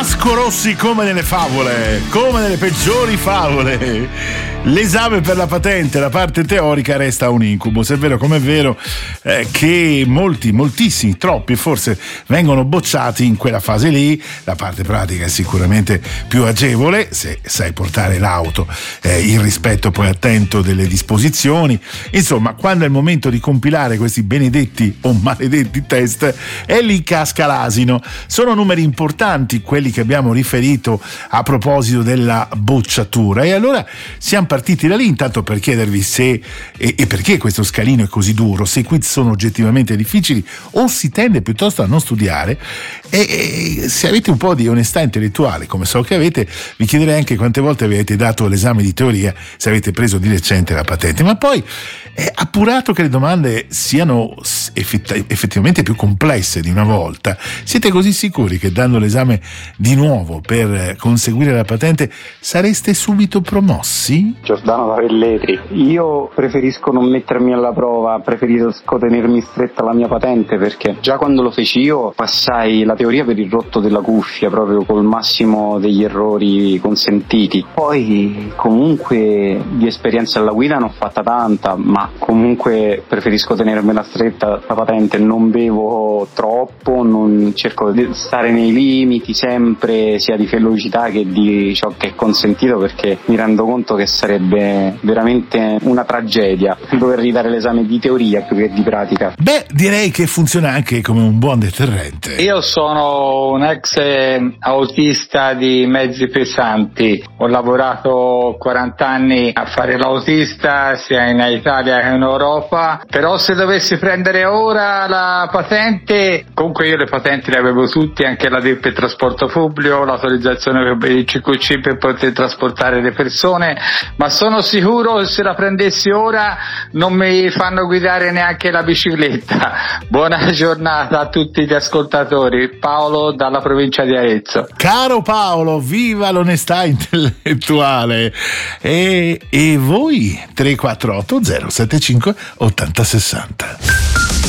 Vasco Rossi, come nelle favole, come nelle peggiori favole. L'esame per la patente, la parte teorica, resta un incubo. Se è vero come è vero che moltissimi, troppi forse, vengono bocciati in quella fase lì. La parte pratica è sicuramente più agevole se sai portare l'auto, il rispetto poi attento delle disposizioni. Insomma, quando è il momento di compilare questi benedetti o maledetti test, è lì casca l'asino. Sono numeri importanti quelli che abbiamo riferito a proposito della bocciatura, e allora siamo partiti da lì intanto per chiedervi se e perché questo scalino è così duro, se i quiz sono oggettivamente difficili o si tende piuttosto a non studiare, e se avete un po' di onestà intellettuale, come so che avete, vi chiederei anche quante volte avete dato l'esame di teoria, se avete preso di recente la patente. Ma poi, appurato che le domande siano effettivamente più complesse di una volta, siete così sicuri che dando l'esame di nuovo per conseguire la patente sareste subito promossi? Giordano da Velletri. Io preferisco non mettermi alla prova, preferisco tenermi stretta la mia patente, perché già quando lo feci io passai la teoria per il rotto della cuffia, proprio col massimo degli errori consentiti. Poi comunque di esperienza alla guida ne ho fatta tanta, ma comunque preferisco tenermela stretta la patente. Non bevo troppo, non cerco di stare nei limiti sempre, sia di velocità che di ciò che è consentito, perché mi rendo conto che sarebbe veramente una tragedia dover ridare l'esame di teoria più che di pratica. Beh, direi che funziona anche come un buon deterrente. Io sono un ex autista di mezzi pesanti, ho lavorato 40 anni a fare l'autista sia in Italia che in Europa, però se dovessi prendere ora la patente, comunque io le patenti le avevo tutte, anche la del per trasporto pubblico, l'autorizzazione per il CQC per poter trasportare le persone, ma sono sicuro che se la prendessi ora non mi fanno guidare neanche la bicicletta. Buona giornata a tutti gli ascoltatori. Paolo dalla provincia di Arezzo. Caro Paolo, viva l'onestà intellettuale. E voi 348 075 8060.